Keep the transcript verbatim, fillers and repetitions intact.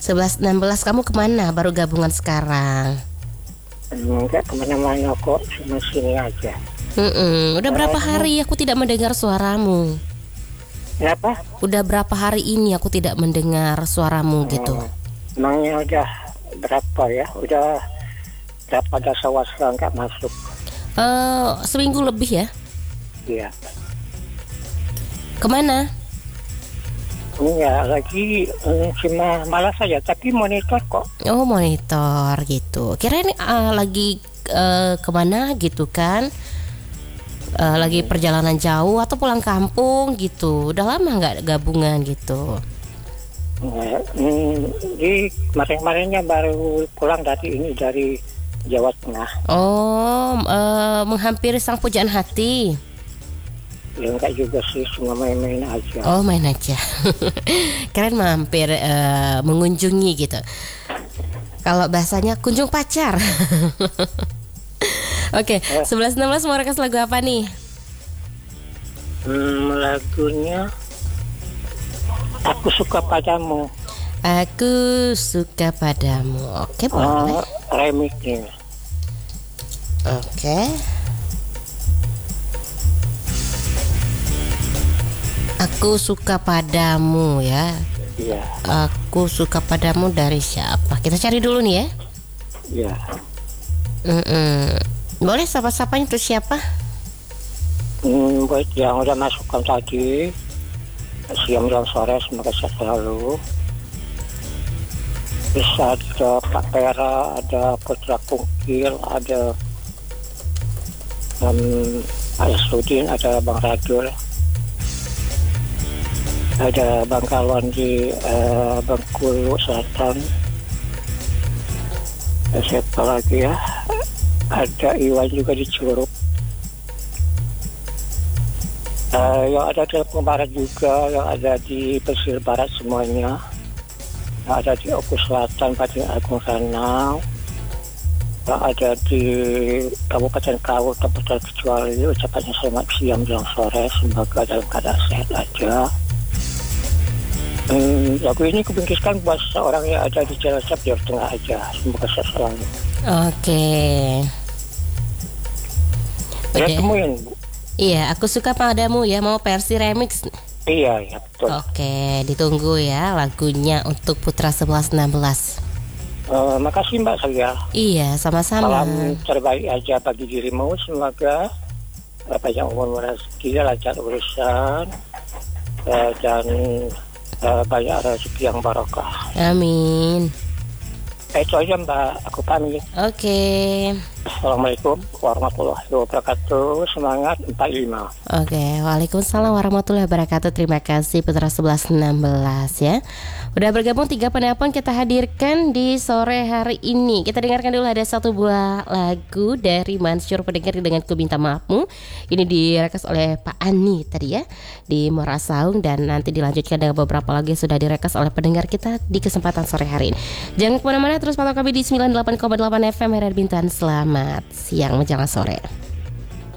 sebelas enam belas kamu kemana? Baru gabungan sekarang. Enggak kemana-mana kok, cuma sini aja. Mm-mm. Udah berapa Eh, hari aku tidak mendengar suaramu? Kenapa? Udah berapa hari ini aku tidak mendengar suaramu gitu? Oh, emangnya udah berapa ya? Udah berapa dasawasra nggak masuk? Eh, seminggu lebih ya? Iya. Kemana? Ini ya lagi eh, cuma malas saja, tapi monitor kok. Oh, monitor gitu. Kirain eh, lagi eh, kemana gitu kan? Eh, lagi perjalanan jauh atau pulang kampung gitu. Udah lama nggak gabungan gitu? Eh, hmm, Di kemarin-kemarinnya baru pulang dari ini dari Jawa Tengah. Oh, eh, menghampiri sang pujaan hati. Ya enggak juga sih, cuma main-main aja. Oh, main aja. Keren mampir eh, mengunjungi gitu. Kalau bahasanya kunjung pacar. Oke, sebelas enam belas mau request lagu apa nih? Hmm, lagunya Aku Suka Padamu. Aku suka padamu. Oke, boleh. Oh, remixnya. Oke. Aku suka padamu ya. Iya. Aku suka padamu dari siapa? Kita cari dulu nih ya. Iya. Mm-mm. Boleh sapa-sapanya itu siapa? Hmm, buat yang udah masukkan tadi, siang dan sore, semoga sehat selalu. Terus ada Pak Pera, ada Putra Kungkil, ada um, Ayah Sudin, ada Bang Radul, ada Bang Kalwan di uh, Bengkulu Selatan. Dan siapa lagi ya? Ada Iwan juga di Curug. Uh, yang ada di Lampung Barat juga, yang ada di Pesisir Barat semuanya, yang ada di Oku Selatan, Padang Agung Ranau, yang ada di Kabupaten Kaur tanpa terkecuali, ucapannya selamat siang dan sore, semoga dalam keadaan sehat aja. Hmm, lagu ini kubingkiskan buat seorang yang ada di Cilacap, Jawa Tengah aja, semoga sehat selalu. Oke. Ya Udah. temuin Bu. Iya, aku suka padamu ya. Mau versi remix. Iya, ya betul. Oke, ditunggu ya lagunya untuk Putra sebelas enam belas. Uh, makasih Mbak Salia. Iya, sama-sama. Salam terbaik aja bagi dirimu, semoga uh, panjang umur rezeki, lancar urusan, uh, dan uh, banyak rezeki yang barokah. Amin. Eh, itu aja Mbak, aku pamit. Oke. Assalamualaikum warahmatullahi wabarakatuh. Semangat empat puluh lima. Oke, waalaikumsalam warahmatullahi wabarakatuh. Terima kasih Putra sebelas enam belas ya. Udah bergabung tiga penelpon kita hadirkan di sore hari ini. Kita dengarkan dulu ada satu buah lagu dari Mansur pendengar dengan Ku Minta Maafmu. Ini direkas oleh Pak Ani tadi ya di Muara Saung, dan nanti dilanjutkan dengan beberapa lagu yang sudah direkas oleh pendengar kita di kesempatan sore hari ini. Jangan kemana-mana, terus pantau kami di sembilan puluh delapan koma delapan F M R R Bintan. Selamat siang menjelang sore.